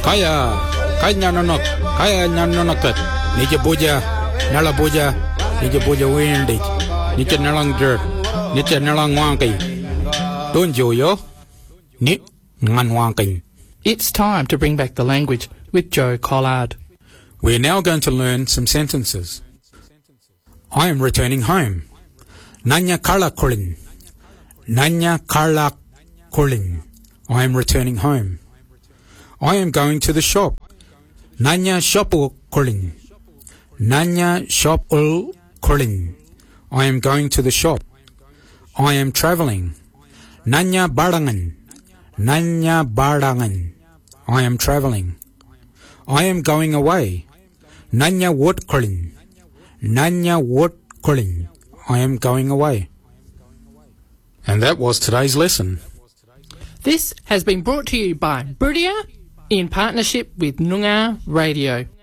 kaya nanonok, Nija Buja, Nala Buja, Nija Buja Windy, Nija Nalang Dirt, Nija Nalang Wanky. Don't yo, Nit Ngan Wanking. It's time to bring back the language with Joe Collard. We're now going to learn some sentences. I am returning home. Nanya Karla Kulin. Nanya Karla Kulin. I am returning home. I am going to the shop. Nanya Shopul Kulin. Nanya Shopul Kulin. I am going to the shop. I am travelling. Nanya Barangan. Nanya Barangan. I am travelling. I am going away. Nanya Wot Kulin. Nanya Wot Kulin. I am going away. And that was today's lesson. This has been brought to you by Brudia in partnership with Noongar Radio.